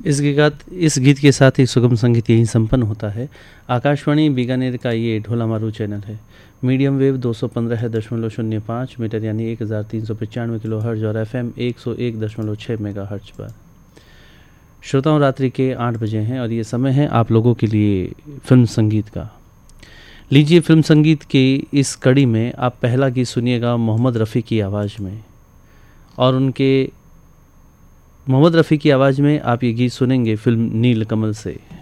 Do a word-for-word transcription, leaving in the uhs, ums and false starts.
इस गीत इस गीत के साथ ही सुगम संगीत यहीं संपन्न होता है। आकाशवाणी बीकानेर का ये ढोला मारू चैनल है। मीडियम वेव दो सौ पंद्रह दशमलव शून्य पाँच मीटर यानी एक हज़ार तीन सौ पचानवे किलो हर्ज और एफ एम एक सौ एक दशमलव छः मेगा हर्ज पर। श्रोताओं, रात्रि के आठ बजे हैं और ये समय है आप लोगों के लिए फिल्म संगीत का। लीजिए, फिल्म संगीत की इस कड़ी में आप पहला गीत सुनिएगा मोहम्मद रफ़ी की आवाज़ में, और उनके मोहम्मद रफ़ी की आवाज़ में आप ये गीत सुनेंगे फिल्म नीलकमल से।